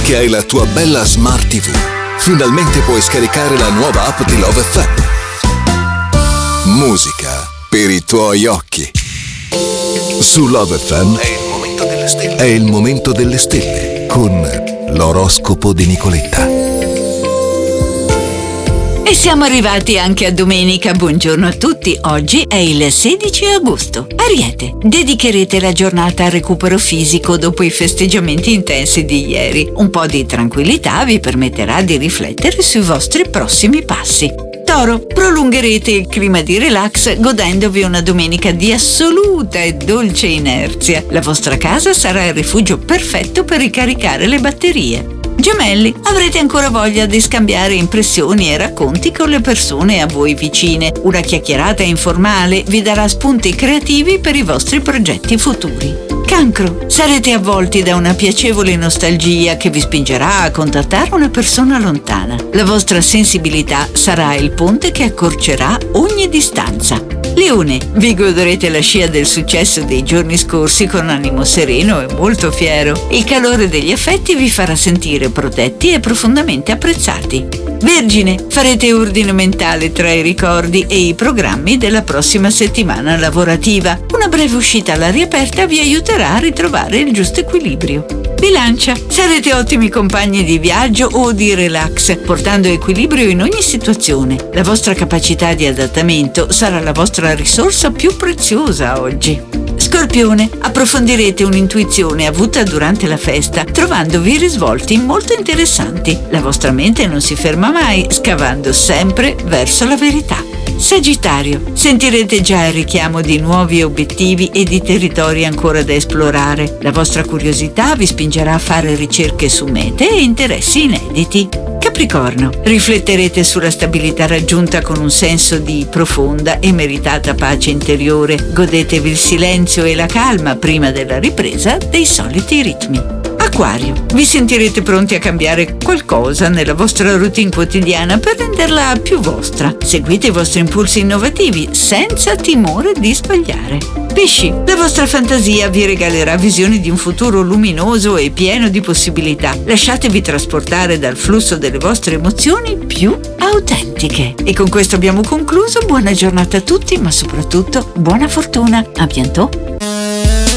che hai la tua bella Smart TV, finalmente puoi scaricare la nuova app di Love FM. Musica per i tuoi occhi. Su Love FM è il momento delle stelle con l'oroscopo di Nicoletta. E siamo arrivati anche a domenica. Buongiorno a tutti. Oggi è il 16 agosto. Ariete, dedicherete la giornata al recupero fisico dopo i festeggiamenti intensi di ieri. Un po' di tranquillità vi permetterà di riflettere sui vostri prossimi passi. Toro, prolungherete il clima di relax godendovi una domenica di assoluta e dolce inerzia. La vostra casa sarà il rifugio perfetto per ricaricare le batterie. Gemelli, avrete ancora voglia di scambiare impressioni e racconti con le persone a voi vicine. Una chiacchierata informale vi darà spunti creativi per i vostri progetti futuri. Cancro, sarete avvolti da una piacevole nostalgia che vi spingerà a contattare una persona lontana. La vostra sensibilità sarà il ponte che accorcerà ogni distanza. Leone, vi goderete la scia del successo dei giorni scorsi con animo sereno e molto fiero. Il calore degli affetti vi farà sentire protetti e profondamente apprezzati. Vergine, farete ordine mentale tra i ricordi e i programmi della prossima settimana lavorativa. Una breve uscita all'aria aperta vi aiuterà a ritrovare il giusto equilibrio. Bilancia, sarete ottimi compagni di viaggio o di relax, portando equilibrio in ogni situazione. La vostra capacità di adattamento sarà la vostra risorsa più preziosa oggi. Scorpione, approfondirete un'intuizione avuta durante la festa, trovandovi risvolti molto interessanti. La vostra mente non si ferma mai, scavando sempre verso la verità. Sagittario, sentirete già il richiamo di nuovi obiettivi e di territori ancora da esplorare. La vostra curiosità vi spingerà a fare ricerche su mete e interessi inediti. Capricorno, rifletterete sulla stabilità raggiunta con un senso di profonda e meritata pace interiore. Godetevi il silenzio e la calma prima della ripresa dei soliti ritmi. Acquario, vi sentirete pronti a cambiare qualcosa nella vostra routine quotidiana per renderla più vostra. Seguite i vostri impulsi innovativi senza timore di sbagliare. Pesci, la vostra fantasia vi regalerà visioni di un futuro luminoso e pieno di possibilità. Lasciatevi trasportare dal flusso delle vostre emozioni più autentiche. E con questo abbiamo concluso. Buona giornata a tutti, ma soprattutto buona fortuna. A bientôt.